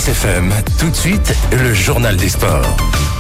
FM, tout de suite, le journal des sports.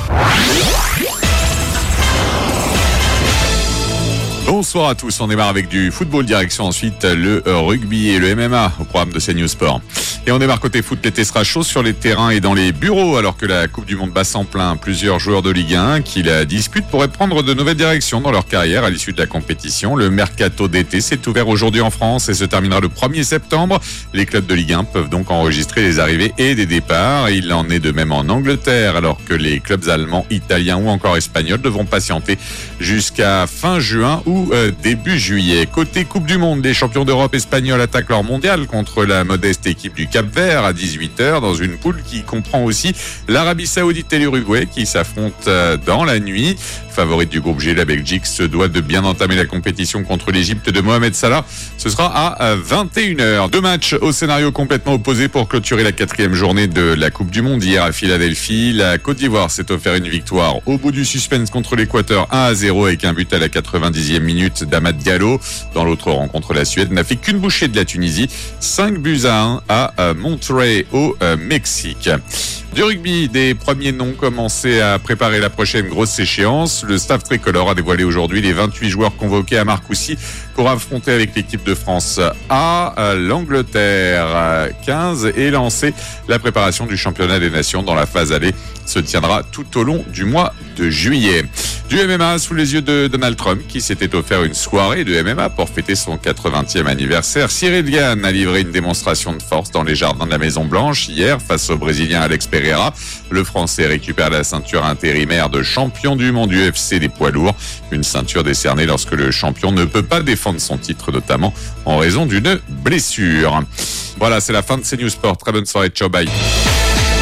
Bonsoir à tous, on démarre avec du football, direction ensuite le rugby et le MMA au programme de CNews Sport. Et on démarre côté foot, l'été sera chaud sur les terrains et dans les bureaux alors que la Coupe du Monde bat en plein. Plusieurs joueurs de Ligue 1 qui la disputent pourraient prendre de nouvelles directions dans leur carrière à l'issue de la compétition. Le mercato d'été s'est ouvert aujourd'hui en France et se terminera le 1er septembre. Les clubs de Ligue 1 peuvent donc enregistrer des arrivées et des départs. Il en est de même en Angleterre alors que les clubs allemands, italiens ou encore espagnols devront patienter jusqu'à fin juin ou début juillet. Côté Coupe du Monde, les champions d'Europe espagnols attaquent leur mondial contre la modeste équipe du Cap-Vert à 18h dans une poule qui comprend aussi l'Arabie Saoudite et l'Uruguay qui s'affrontent dans la nuit. Favorite du groupe G, la Belgique se doit de bien entamer la compétition contre l'Égypte de Mohamed Salah. Ce sera à 21h. Deux matchs au scénario complètement opposé pour clôturer la 4e journée de la Coupe du Monde. Hier à Philadelphie, la Côte d'Ivoire s'est offert une victoire au bout du suspense contre l'Équateur 1-0 avec un but à la 90e minute d'Amad Diallo. Dans l'autre rencontre, la Suède n'a fait qu'une bouchée de la Tunisie. 5-1 à Monterrey au Mexique. Du rugby, des premiers noms commencé à préparer la prochaine grosse échéance. Le staff tricolore a dévoilé aujourd'hui les 28 joueurs convoqués à Marcoussis pour affronter avec l'équipe de France à l'Angleterre 15 et lancer la préparation du championnat des nations dans la phase aller se tiendra tout au long du mois de juillet. Du MMA sous les yeux de Donald Trump qui s'était offert une soirée de MMA pour fêter son 80e anniversaire. Cyril Gane a livré une démonstration de force dans les jardins de la Maison Blanche hier face au Brésilien Alex Pereira. Le Français récupère la ceinture intérimaire de champion du monde UFC des poids lourds. Une ceinture décernée lorsque le champion ne peut pas défendre son titre, notamment en raison d'une blessure. Voilà, c'est la fin de CNews Sport. Très bonne soirée. Ciao, bye.